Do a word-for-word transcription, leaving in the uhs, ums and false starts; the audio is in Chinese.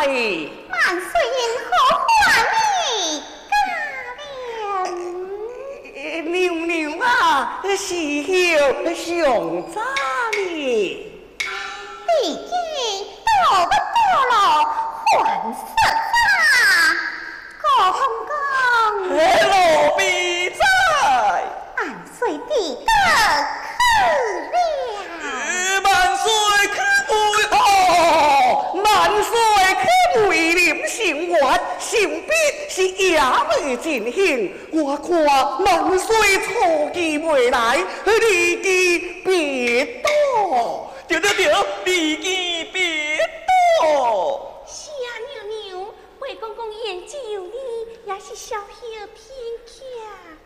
万岁因何还你家娘？娘娘啊，是后上早哩。 毕竟到不到了还色差，各公公。 罗必在。 万岁的哥去了。 万岁去为哦，万岁去为临行员，性必是夜未进行。我看万岁初期未来，离机别多。对对对，离机别多。 是啊，娘娘，魏公公研究你也是小小偏巧。